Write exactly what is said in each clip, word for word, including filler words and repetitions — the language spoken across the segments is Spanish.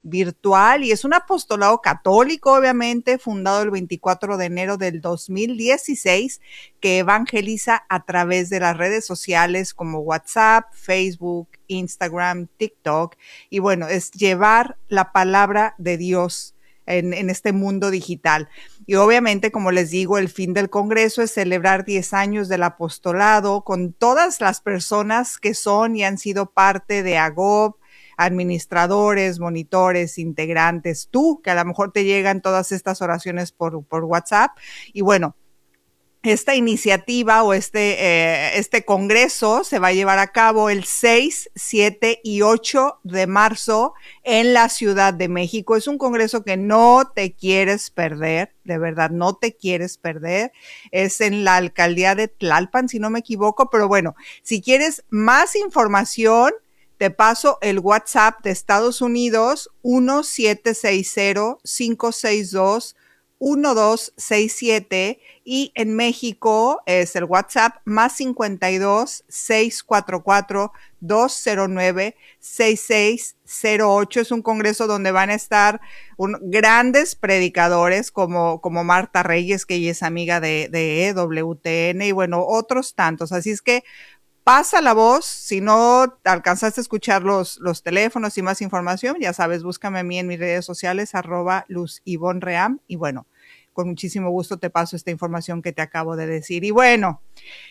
virtual y es un apostolado católico, obviamente, fundado el veinticuatro de enero del dos mil dieciséis, que evangeliza a través de las redes sociales como WhatsApp, Facebook, Instagram, TikTok. Y bueno, es llevar la palabra de Dios En, en este mundo digital. Y obviamente, como les digo, el fin del Congreso es celebrar diez años del apostolado con todas las personas que son y han sido parte de A G O B, administradores, monitores, integrantes, tú, que a lo mejor te llegan todas estas oraciones por, por WhatsApp. Y bueno, esta iniciativa o este, eh, este congreso se va a llevar a cabo el seis, siete y ocho de marzo en la Ciudad de México. Es un congreso que no te quieres perder, de verdad, no te quieres perder. Es en la alcaldía de Tlalpan, si no me equivoco, pero bueno, si quieres más información, te paso el WhatsApp de Estados Unidos, uno siete seis cero, cinco seis dos, uno dos seis siete, y en México es el WhatsApp más cincuenta y dos, seis cuatro cuatro, dos cero nueve, seis seis cero ocho. Es un congreso donde van a estar un, grandes predicadores como, como Marta Reyes, que ella es amiga de, de E W T N, y bueno, otros tantos. Así es que pasa la voz. Si no alcanzaste a escuchar los, los teléfonos y más información, ya sabes, búscame a mí en mis redes sociales, arroba Luz Ivonne Ream, y bueno, con muchísimo gusto te paso esta información que te acabo de decir. Y bueno,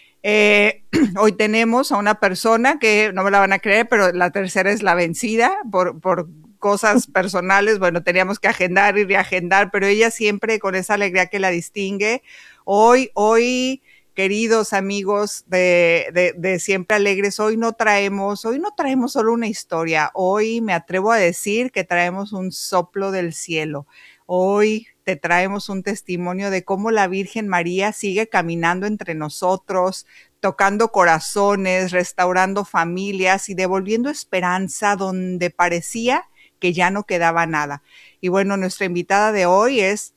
eh, hoy tenemos a una persona que no me la van a creer, pero la tercera es la vencida por, por cosas personales. Bueno, teníamos que agendar y reagendar, pero ella siempre con esa alegría que la distingue. Hoy, hoy... Queridos amigos de, de, de Siempre Alegres, hoy no traemos, hoy no traemos solo una historia, hoy me atrevo a decir que traemos un soplo del cielo. Hoy te traemos un testimonio de cómo la Virgen María sigue caminando entre nosotros, tocando corazones, restaurando familias y devolviendo esperanza donde parecía que ya no quedaba nada. Y bueno, nuestra invitada de hoy es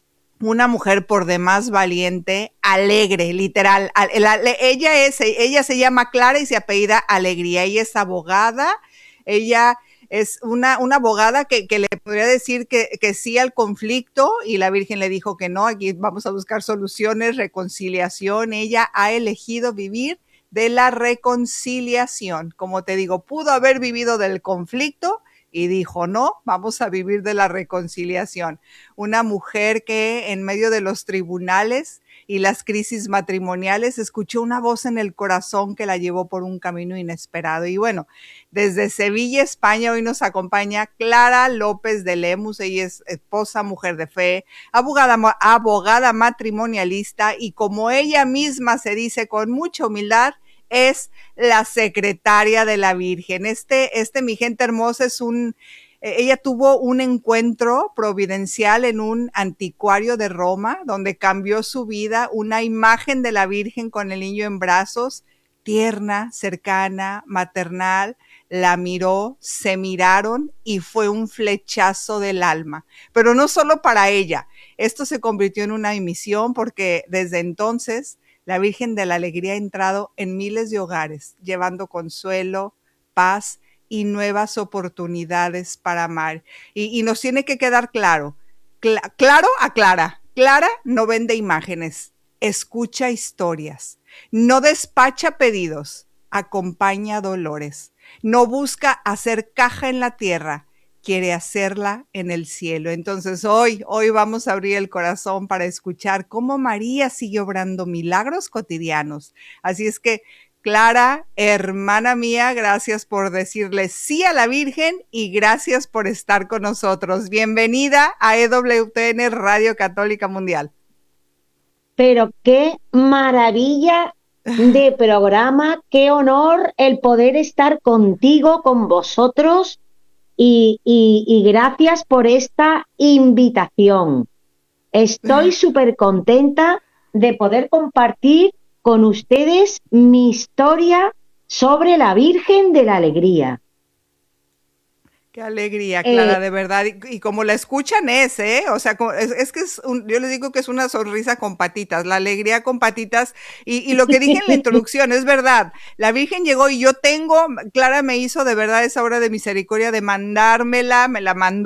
una mujer por demás valiente, alegre, literal. Ella es, ella se llama Clara y se apellida Alegría. Ella es abogada. Ella es una, una abogada que, que le podría decir que, que sí al conflicto, y la Virgen le dijo que no. Aquí vamos a buscar soluciones, reconciliación. Ella ha elegido vivir de la reconciliación. Como te digo, pudo haber vivido del conflicto, y dijo, no, vamos a vivir de la reconciliación. Una mujer que en medio de los tribunales y las crisis matrimoniales escuchó una voz en el corazón que la llevó por un camino inesperado. Y bueno, desde Sevilla, España, hoy nos acompaña Clara López de Lemus. Ella es esposa, mujer de fe, abogada, abogada matrimonialista, y como ella misma se dice con mucha humildad, es la secretaria de la Virgen. Este, este, mi gente hermosa, es un, eh, ella tuvo un encuentro providencial en un anticuario de Roma, donde cambió su vida, una imagen de la Virgen con el niño en brazos, tierna, cercana, maternal, la miró, se miraron y fue un flechazo del alma. Pero no solo para ella, esto se convirtió en una misión, porque desde entonces la Virgen de la Alegría ha entrado en miles de hogares, llevando consuelo, paz y nuevas oportunidades para amar. Y, y nos tiene que quedar claro, cl- claro a Clara. Clara no vende imágenes, escucha historias, no despacha pedidos, acompaña dolores, no busca hacer caja en la tierra, quiere hacerla en el cielo. Entonces hoy, hoy vamos a abrir el corazón para escuchar cómo María sigue obrando milagros cotidianos. Así es que, Clara, hermana mía, gracias por decirle sí a la Virgen y gracias por estar con nosotros. Bienvenida a E W T N Radio Católica Mundial. Pero qué maravilla de programa, qué honor el poder estar contigo, con vosotros. Y, y, y gracias por esta invitación. Estoy súper contenta de poder compartir con ustedes mi historia sobre la Virgen de la Alegría. Qué alegría, Clara, Eh, de verdad. Y, y como la escuchan es, ¿eh? O sea, es, es que es un, yo les digo que es una sonrisa con patitas, la alegría con patitas. Y, y lo que dije en la introducción es verdad. La Virgen llegó y yo tengo, Clara me hizo de verdad esa obra de misericordia de mandármela, me la mandó.